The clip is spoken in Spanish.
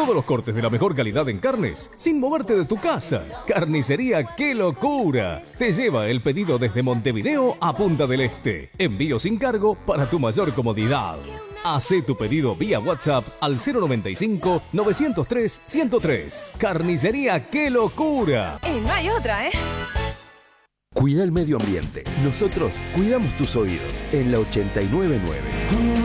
Todos los cortes de la mejor calidad en carnes, sin moverte de tu casa. Carnicería ¡Qué locura! Te lleva el pedido desde Montevideo a Punta del Este. Envío sin cargo para tu mayor comodidad. Hacé tu pedido vía WhatsApp al 095-903-103. Carnicería ¡Qué locura! No hay otra, ¿eh? Cuida el medio ambiente. Nosotros cuidamos tus oídos en la 899.